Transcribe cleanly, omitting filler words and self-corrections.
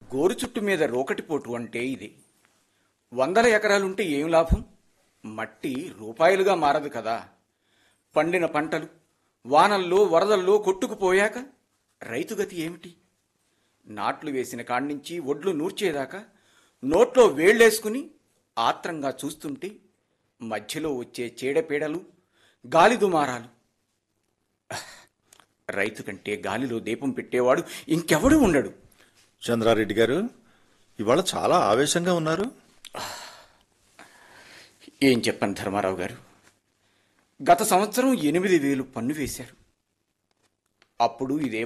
గోరు చుట్టు మీద రోకటిపోటు అంటే ఇదే. 100 ఎకరాలుంటే ఏం లాభం? మట్టి రూపాయలుగా మారదు కదా. పండిన పంటలు వానల్లో వరదల్లో కొట్టుకుపోయాక రైతుగతి ఏమిటి? నాట్లు వేసిన కాడ్నుంచి ఒడ్లు నూర్చేదాకా నోట్లో వేళ్లేసుకుని ఆత్రంగా చూస్తుంటే మధ్యలో వచ్చే చీడపీడలు, గాలిదుమారాలు. రైతు కంటే గాలిలో దీపం పెట్టేవాడు ఇంకెవడూ ఉండడు. చంద్రారెడ్డి గారు, ఇవాళ చాలా ఆవేశంగా ఉన్నారు. ఏం చెప్పను ధర్మారావు గారు, గత సంవత్సరం 8,000 పన్ను వేశారు. అప్పుడు ఇదే